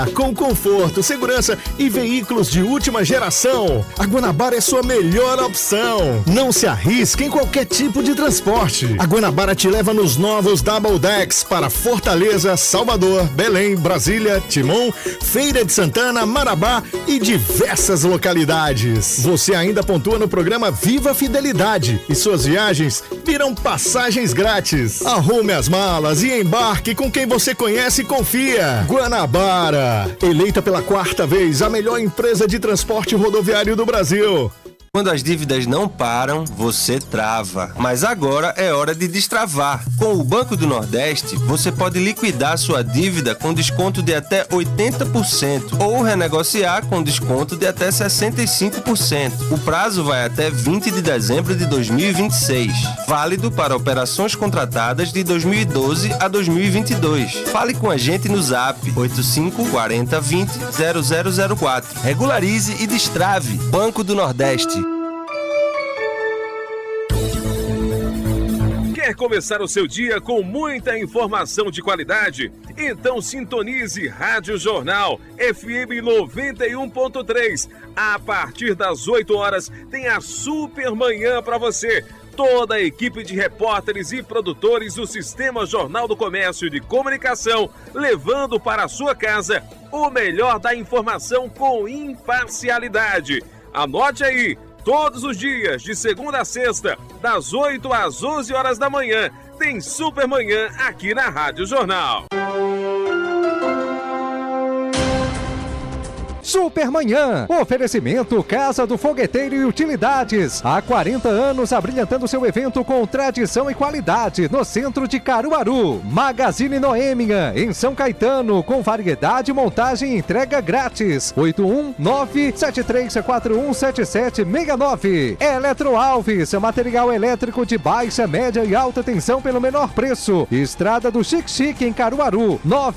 Com conforto, segurança e veículos de última geração, a Guanabara é sua melhor opção. Não se arrisque em qualquer tipo de transporte. A Guanabara te leva nos novos Double Decks para Fortaleza, Salvador, Belém, Brasília, Timon, Feira de Santana, Marabá e diversas localidades. Você ainda pontua no programa Viva Fidelidade e suas viagens viram passagens grátis. Arrume as malas e embarque com quem você conhece e confia. Guanabara, eleita pela 4ª vez a melhor empresa de transporte rodoviário do Brasil. Quando as dívidas não param, você trava. Mas agora é hora de destravar. Com o Banco do Nordeste, você pode liquidar sua dívida com desconto de até 80% ou renegociar com desconto de até 65%. O prazo vai até 20 de dezembro de 2026. Válido para operações contratadas de 2012 a 2022. Fale com a gente no Zap 85 40 20 0004. Regularize e destrave. Banco do Nordeste. Quer começar o seu dia com muita informação de qualidade? Então sintonize Rádio Jornal FM 91.3. A partir das 8 horas tem a Super Manhã para você. Toda a equipe de repórteres e produtores do Sistema Jornal do Comércio e de Comunicação, levando para a sua casa o melhor da informação com imparcialidade. Anote aí, todos os dias, de segunda a sexta, das 8 às 11 horas da manhã, tem Super Manhã aqui na Rádio Jornal. Supermanhã, oferecimento Casa do Fogueteiro e Utilidades. Há 40 anos abrilhantando seu evento com tradição e qualidade no centro de Caruaru. Magazine Noêmia, em São Caetano, com variedade, montagem e entrega grátis. 819-7341-7769. Eletroalves, material elétrico de baixa, média e alta tensão pelo menor preço. Estrada do Chique em Caruaru.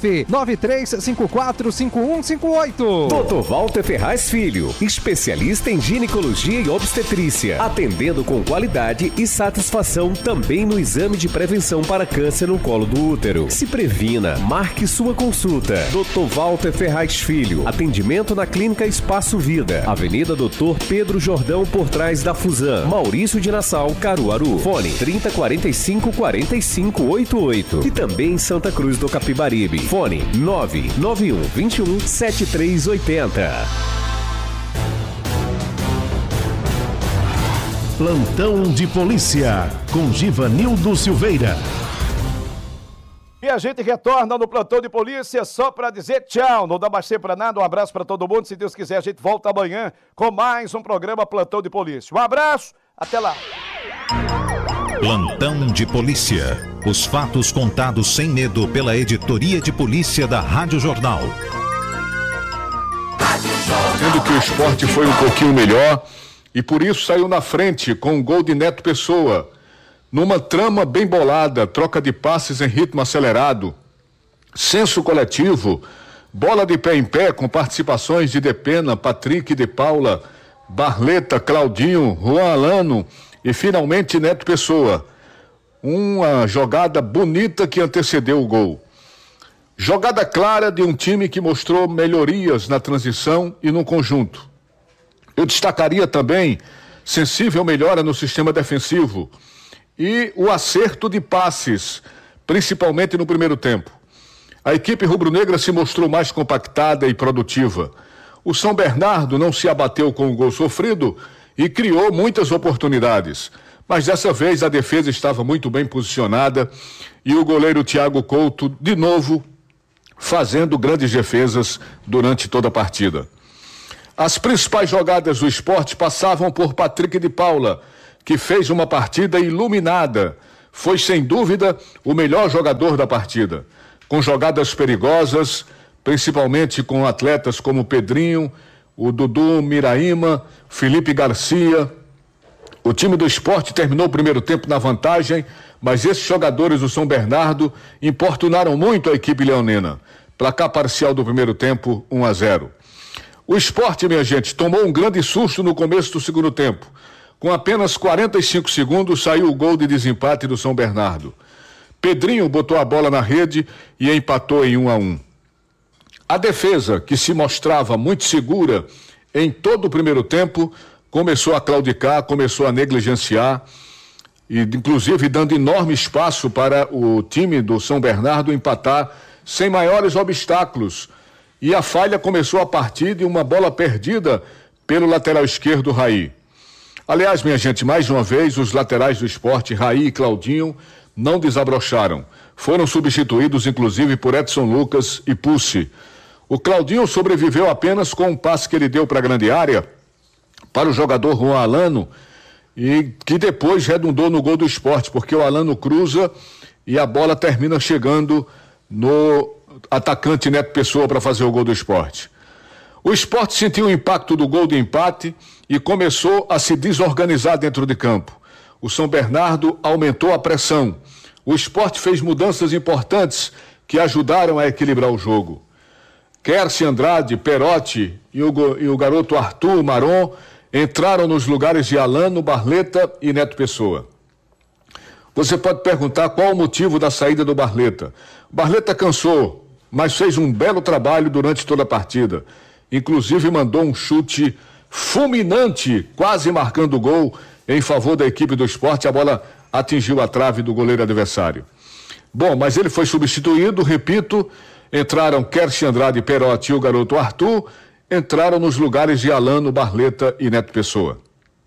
993545158. Dr. Walter Ferraz Filho, especialista em ginecologia e obstetrícia, atendendo com qualidade e satisfação também no exame de prevenção para câncer no colo do útero. Se previna, marque sua consulta. Dr. Walter Ferraz Filho, atendimento na Clínica Espaço Vida, Avenida Dr. Pedro Jordão, por trás da Fusan, Maurício de Nassau, Caruaru. Fone 3045-4588 e também em Santa Cruz do Capibaribe. Fone 99121-7380. Plantão de Polícia, com Givanildo Silveira. E a gente retorna no Plantão de Polícia só para dizer tchau. Não dá mais tempo para nada. Um abraço para todo mundo. Se Deus quiser, a gente volta amanhã com mais um programa Plantão de Polícia. Um abraço, até lá. Plantão de Polícia. Os fatos contados sem medo pela editoria de polícia da Rádio Jornal. Sendo que o esporte foi um pouquinho melhor e por isso saiu na frente com o gol de Neto Pessoa. Numa trama bem bolada, troca de passes em ritmo acelerado, senso coletivo, bola de pé em pé com participações de Depena, Patrick de Paula, Barleta, Claudinho, Juan Alano e finalmente Neto Pessoa. Uma jogada bonita que antecedeu o gol. Jogada clara de um time que mostrou melhorias na transição e no conjunto. Eu destacaria também sensível melhora no sistema defensivo e o acerto de passes, principalmente no primeiro tempo. A equipe rubro-negra se mostrou mais compactada e produtiva. O São Bernardo não se abateu com o gol sofrido e criou muitas oportunidades. Mas dessa vez a defesa estava muito bem posicionada e o goleiro Thiago Couto, de novo, fazendo grandes defesas durante toda a partida. As principais jogadas do esporte passavam por Patrick de Paula, que fez uma partida iluminada. Foi, sem dúvida, o melhor jogador da partida, com jogadas perigosas, principalmente com atletas como Pedrinho, o Dudu Miraíma, Felipe Garcia. O time do esporte terminou o primeiro tempo na vantagem, mas esses jogadores do São Bernardo importunaram muito a equipe leonina. Placar parcial do primeiro tempo, 1-0. O esporte, minha gente, tomou um grande susto no começo do segundo tempo. Com apenas 45 segundos, saiu o gol de desempate do São Bernardo. Pedrinho botou a bola na rede e empatou em 1-1. A defesa, que se mostrava muito segura em todo o primeiro tempo, começou a claudicar, começou a negligenciar, e inclusive dando enorme espaço para o time do São Bernardo empatar sem maiores obstáculos. E a falha começou a partir de uma bola perdida pelo lateral esquerdo, Raí. Aliás, minha gente, mais uma vez, os laterais do Sport, Raí e Claudinho, não desabrocharam. Foram substituídos, inclusive, por Edson Lucas e Pussi. O Claudinho sobreviveu apenas com um passe que ele deu para a grande área, para o jogador Juan Alano, e que depois redundou no gol do Sport, porque o Alano cruza e a bola termina chegando no atacante Neto Pessoa para fazer o gol do Sport. O Sport sentiu o impacto do gol de empate e começou a se desorganizar dentro de campo. O São Bernardo aumentou a pressão. O Sport fez mudanças importantes que ajudaram a equilibrar o jogo. Kersi Andrade, Perotti e o garoto Arthur Maron entraram nos lugares de Alano, Barleta e Neto Pessoa. Você pode perguntar qual o motivo da saída do Barleta. Barleta cansou, mas fez um belo trabalho durante toda a partida. Inclusive mandou um chute fulminante, quase marcando o gol em favor da equipe do Sport. A bola atingiu a trave do goleiro adversário. Bom, mas ele foi substituído, repito, entraram Kersi Andrade, Perotti e o garoto Arthur, entraram nos lugares de Alano, Barleta e Neto Pessoa.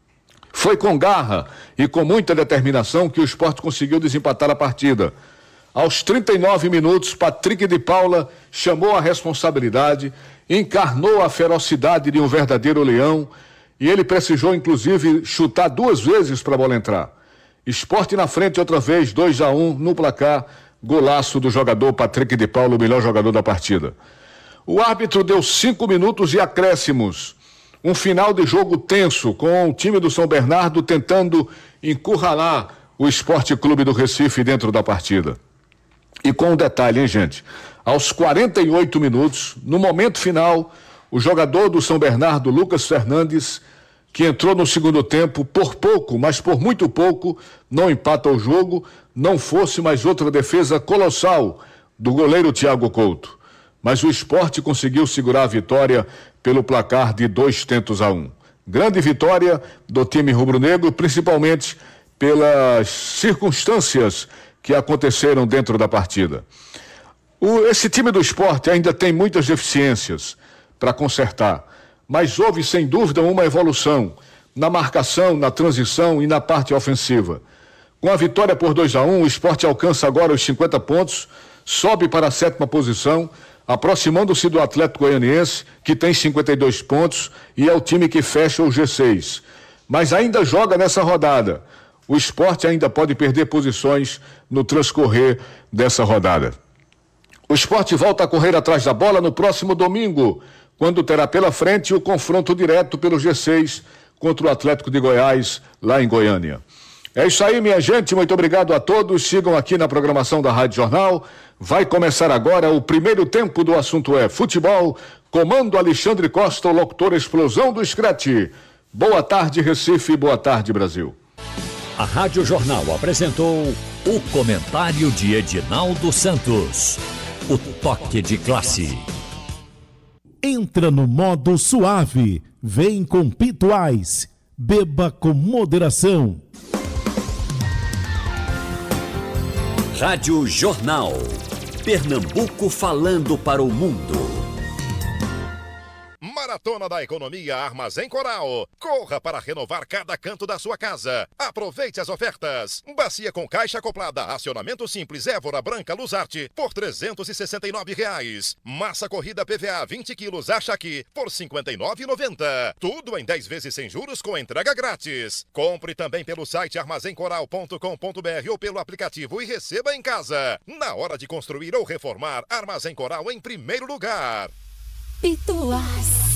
Foi com garra e com muita determinação que o Sport conseguiu desempatar a partida. Aos 39 minutos, Patrick de Paula chamou a responsabilidade, encarnou a ferocidade de um verdadeiro leão e ele precisou, inclusive, chutar 2 vezes para a bola entrar. Sport na frente outra vez, 2-1 no placar, golaço do jogador Patrick de Paula, o melhor jogador da partida. O árbitro deu 5 minutos de acréscimos. Um final de jogo tenso, com o time do São Bernardo tentando encurralar o Sport Clube do Recife dentro da partida. E com um detalhe, hein, gente? Aos 48 minutos, no momento final, o jogador do São Bernardo, Lucas Fernandes, que entrou no segundo tempo por pouco, mas por muito pouco, não empata o jogo, não fosse mais outra defesa colossal do goleiro Thiago Couto. Mas o Sport conseguiu segurar a vitória pelo placar de 2-1. Grande vitória do time rubro-negro, principalmente pelas circunstâncias que aconteceram dentro da partida. Esse time do Sport ainda tem muitas deficiências para consertar, mas houve sem dúvida uma evolução na marcação, na transição e na parte ofensiva. Com a vitória por 2-1, o Sport alcança agora os 50 pontos, sobe para a 7ª posição, aproximando-se do Atlético Goianiense, que tem 52 pontos e é o time que fecha o G6. Mas ainda joga nessa rodada. O Sport ainda pode perder posições no transcorrer dessa rodada. O Sport volta a correr atrás da bola no próximo domingo, quando terá pela frente o confronto direto pelo G6 contra o Atlético de Goiás, lá em Goiânia. É isso aí, minha gente, muito obrigado a todos, sigam aqui na programação da Rádio Jornal. Vai começar agora o primeiro tempo do Assunto é Futebol, comando Alexandre Costa, o locutor Explosão do Scratch. Boa tarde, Recife, boa tarde, Brasil. A Rádio Jornal apresentou o comentário de Edinaldo Santos. O toque de classe. Entra no modo suave, vem com Pituais, beba com moderação. Rádio Jornal. Pernambuco falando para o mundo. Maratona da Economia Armazém Coral. Corra para renovar cada canto da sua casa. Aproveite as ofertas. Bacia com caixa acoplada, acionamento simples Évora Branca Luzarte por R$ 369. Massa corrida PVA 20 quilos Achaqui por R$ 59,90. Tudo em 10 vezes sem juros com entrega grátis. Compre também pelo site armazencoral.com.br ou pelo aplicativo e receba em casa. Na hora de construir ou reformar, Armazém Coral em primeiro lugar. Pituás.